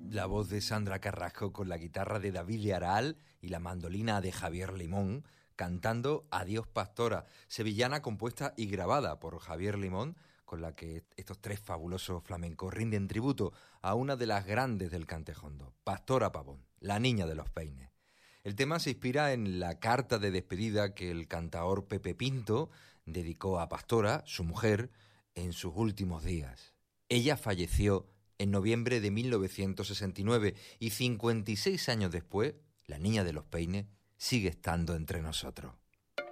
La voz de Sandra Carrasco con la guitarra de David Learal y la mandolina de Javier Limón cantando Adiós Pastora, sevillana compuesta y grabada por Javier Limón, con la que estos tres fabulosos flamencos rinden tributo a una de las grandes del cantejondo, Pastora Pavón, la niña de los peines. El tema se inspira en la carta de despedida que el cantaor Pepe Pinto dedicó a Pastora, su mujer, en sus últimos días. Ella falleció en noviembre de 1969 y 56 años después, la niña de los peines sigue estando entre nosotros.